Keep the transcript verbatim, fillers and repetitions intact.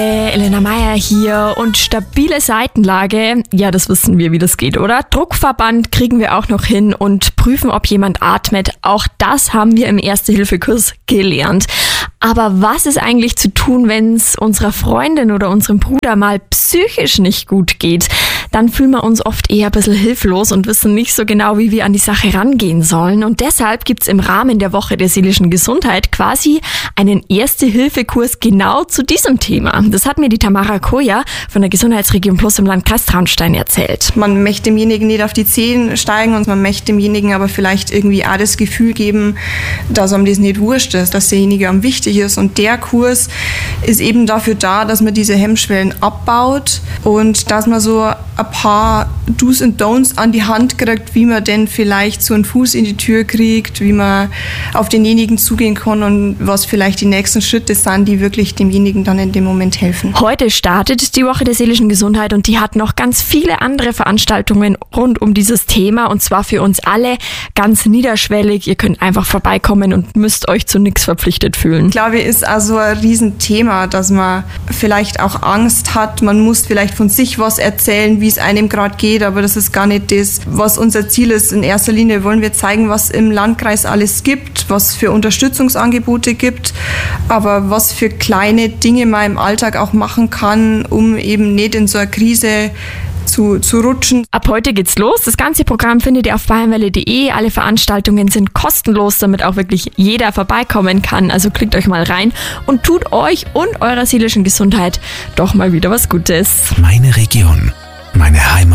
Elena Meyer hier und stabile Seitenlage, ja, das wissen wir, wie das geht, oder? Druckverband kriegen wir auch noch hin und prüfen, ob jemand atmet. Auch das haben wir im Erste-Hilfe-Kurs gelernt. Aber was ist eigentlich zu tun, wenn es unserer Freundin oder unserem Bruder mal psychisch nicht gut geht? Dann fühlen wir uns oft eher ein bisschen hilflos und wissen nicht so genau, wie wir an die Sache rangehen sollen. Und deshalb gibt's im Rahmen der Woche der seelischen Gesundheit quasi einen Erste-Hilfe-Kurs genau zu diesem Thema. Das hat mir die Tamara Koja von der Gesundheitsregion Plus im Landkreis Traunstein erzählt. Man möchte demjenigen nicht auf die Zehen steigen und man möchte demjenigen aber vielleicht irgendwie auch das Gefühl geben, dass ihm das nicht wurscht ist, dass derjenige am wichtig ist. Und der Kurs ist eben dafür da, dass man diese Hemmschwellen abbaut und dass man so ein paar Do's und Don'ts an die Hand kriegt, wie man denn vielleicht so einen Fuß in die Tür kriegt, wie man auf denjenigen zugehen kann und was vielleicht die nächsten Schritte sind, die wirklich demjenigen dann in dem Moment helfen. Heute startet die Woche der seelischen Gesundheit und die hat noch ganz viele andere Veranstaltungen rund um dieses Thema und zwar für uns alle ganz niederschwellig. Ihr könnt einfach vorbeikommen und müsst euch zu nichts verpflichtet fühlen. Ich glaube, ist also ein Riesenthema, dass man vielleicht auch Angst hat, man muss vielleicht von sich was erzählen, wie es einem gerade geht, aber das ist gar nicht das, was unser Ziel ist. In erster Linie wollen wir zeigen, was im Landkreis alles gibt, was für Unterstützungsangebote gibt, aber was für kleine Dinge man im Alltag auch machen kann, um eben nicht in so eine Krise Zu, zu rutschen. Ab heute geht's los. Das ganze Programm findet ihr auf bayernwelle punkt de. Alle Veranstaltungen sind kostenlos, damit auch wirklich jeder vorbeikommen kann. Also klickt euch mal rein und tut euch und eurer seelischen Gesundheit doch mal wieder was Gutes. Meine Region, meine Heimat.